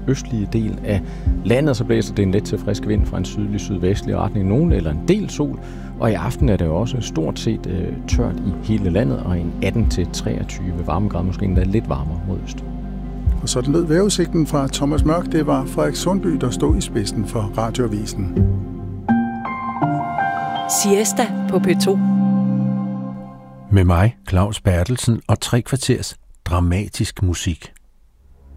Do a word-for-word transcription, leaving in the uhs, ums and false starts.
østlige del af landet, så blæser det en let til frisk vind fra en sydlig sydvestlig retning, nogen eller en del sol, og i aften er det også stort set øh, tørt i hele landet, og en atten til treogtyve varmegrader, måske endda lidt varmere mod øst. Og sådan lød vejrudsigten fra Thomas Mørk. Det var Frederik Sundby, der stod i spidsen for Radioavisen. Siesta på P to. Med mig, Claus Bertelsen, og tre kvarters dramatisk musik.